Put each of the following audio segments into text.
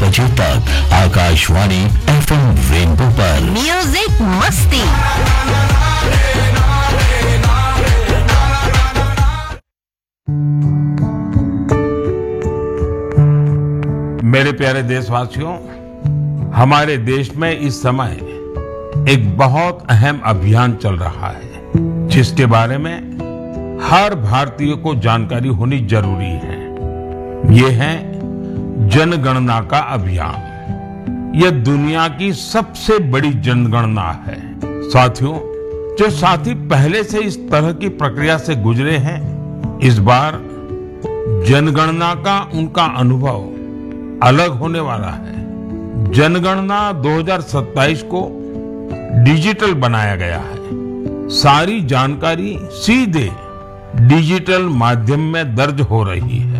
बजे तक Akashvani FM rainbow पर म्यूजिक मस्ती। मेरे प्यारे देशवासियों, हमारे देश में इस समय एक बहुत अहम अभियान चल रहा है जिसके बारे में हर भारतीय को जानकारी होनी जरूरी है। ये है जनगणना का अभियान। यह दुनिया की सबसे बड़ी जनगणना है। साथियों, जो साथी पहले से इस तरह की प्रक्रिया से गुजरे हैं, इस बार जनगणना का उनका अनुभव अलग होने वाला है। जनगणना 2027 को डिजिटल बनाया गया है। सारी जानकारी सीधे डिजिटल माध्यम में दर्ज हो रही है।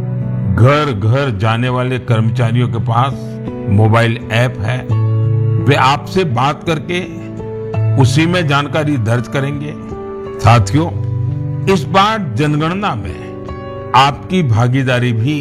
घर घर जाने वाले कर्मचारियों के पास मोबाइल ऐप है। वे आपसे बात करके उसी में जानकारी दर्ज करेंगे। साथियों, इस बार जनगणना में आपकी भागीदारी भी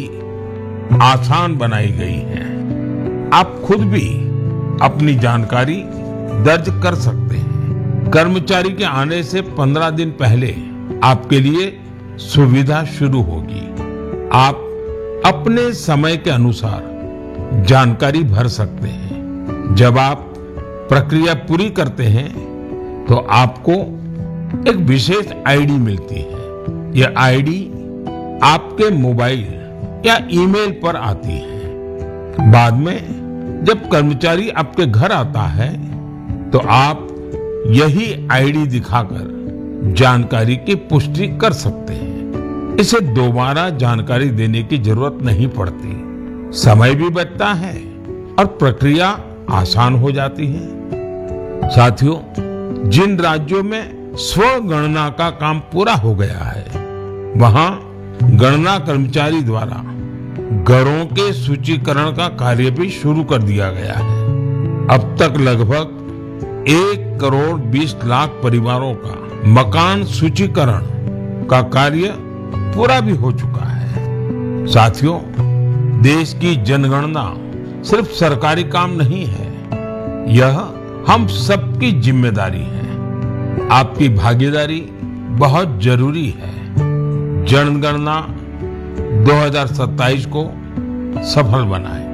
आसान बनाई गई है। आप खुद भी अपनी जानकारी दर्ज कर सकते हैं। कर्मचारी के आने से 15 दिन पहले आपके लिए सुविधा शुरू होगी। आप अपने समय के अनुसार जानकारी भर सकते हैं। जब आप प्रक्रिया पूरी करते हैं तो आपको एक विशेष आईडी मिलती है। यह आईडी आपके मोबाइल या ईमेल पर आती है। बाद में जब कर्मचारी आपके घर आता है तो आप यही आईडी दिखाकर जानकारी की पुष्टि कर सकते हैं। इसे दोबारा जानकारी देने की जरूरत नहीं पड़ती। समय भी बचता है और प्रक्रिया आसान हो जाती है। साथियों, जिन राज्यों में स्वगणना का काम पूरा हो गया है, वहां गणना कर्मचारी द्वारा घरों के सूचीकरण का कार्य भी शुरू कर दिया गया है। अब तक लगभग 1,20,00,000 परिवारों का मकान सूचीकरण का कार्य पूरा भी हो चुका है। साथियों, देश की जनगणना सिर्फ सरकारी काम नहीं है, यह हम सबकी जिम्मेदारी है। आपकी भागीदारी बहुत जरूरी है। जनगणना 2027 को सफल बनाएं।